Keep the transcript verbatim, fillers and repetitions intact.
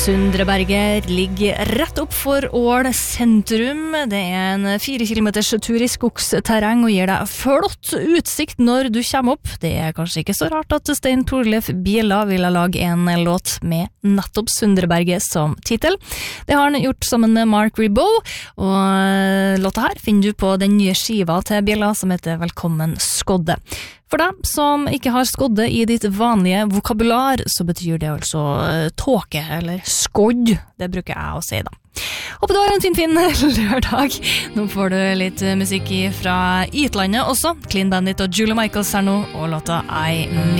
Sundreberget ligger rett opp for Ål sentrum. Det er en fire kilometers tur i skogsterreng og gir deg flott utsikt når du kommer opp. Det er kanskje ikke så rart at Stein Torleif Bjella ville lage en låt med nettopp Sundreberget som titel. Det har han gjort sammen med Mark Ribot, og låta her finner du på den nye skiva til Bjella som heter Velkommen Skodde. For deg som ikke har skodde i ditt vanlige vokabular, så betyr det altså uh, tåke, eller skodd. Det bruker jeg å si da. Håper du har en fin, fin lørdag. Nå får du litt musikk fra Ytlandet også. Clean Bandit og Julia Michaels her nå, og låta I